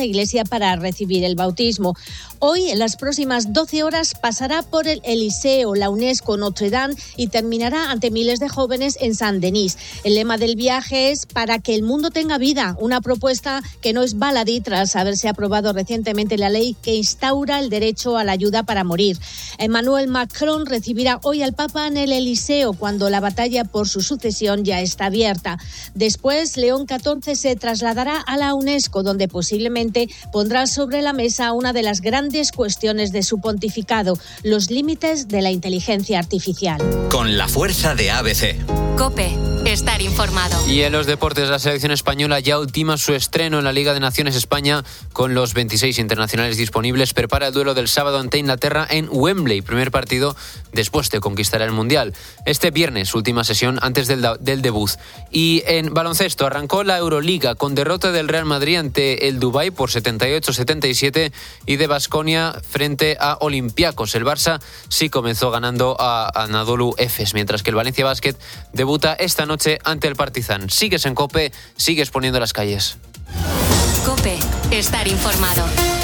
Santa Iglesia para recibir el bautismo. Hoy, en las próximas 12 horas, pasará por el Eliseo, la UNESCO, Notre Dame y terminará ante miles de jóvenes en Saint-Denis. El lema del viaje es "Para que el mundo tenga vida", una propuesta que no es baladí tras haberse aprobado recientemente la ley que instaura el derecho a la ayuda para morir. Emmanuel Macron recibirá hoy al Papa en el Eliseo, cuando la batalla por su sucesión ya está abierta. Después, León XIV se trasladará a la UNESCO, donde posiblemente pondrá sobre la mesa una de las grandes cuestiones de su pontificado: los límites de la inteligencia artificial. Con la fuerza de ABC. COPE. Estar informado. Y en los deportes, la selección española ya ultima su estreno en la Liga de Naciones España. Con los 26 internacionales disponibles, prepara el duelo del sábado ante Inglaterra en Wembley, primer partido después de conquistar el Mundial. Este viernes, última sesión antes del debut. Y en baloncesto, arrancó la Euroliga con derrota del Real Madrid ante el Dubái por 78-77 y de Baskonia frente a Olympiacos. El Barça sí comenzó ganando a Anadolu Efes, mientras que el Valencia Basket debuta esta noche ante el Partizan. Sigues en COPE, sigues poniendo las calles. COPE. Estar informado.